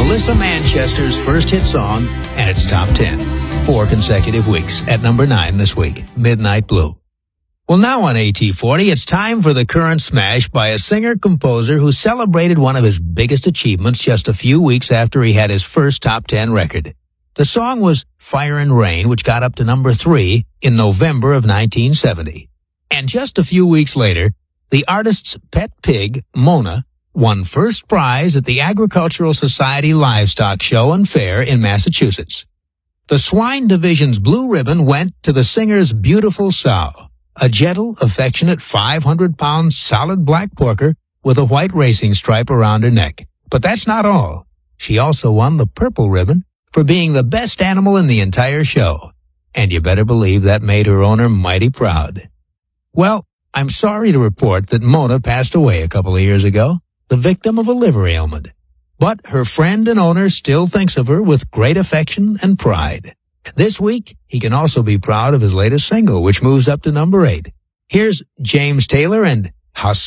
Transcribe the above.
Melissa Manchester's first hit song and its top 10. 4 consecutive weeks at number 9 this week, Midnight Blue. Well, now on AT40, it's time for the current smash by a singer-composer who celebrated one of his biggest achievements just a few weeks after he had his first top 10 record. The song was Fire and Rain, which got up to number 3 in November of 1970. And just a few weeks later, the artist's pet pig, Mona, won first prize at the Agricultural Society Livestock Show and Fair in Massachusetts. The swine division's blue ribbon went to the singer's beautiful sow, a gentle, affectionate 500-pound solid black porker with a white racing stripe around her neck. But that's not all. She also won the purple ribbon for being the best animal in the entire show. And you better believe that made her owner mighty proud. Well, I'm sorry to report that Mona passed away a couple of years ago, the victim of a liver ailment. But her friend and owner still thinks of her with great affection and pride. This week, he can also be proud of his latest single, which moves up to number 8. Here's James Taylor and How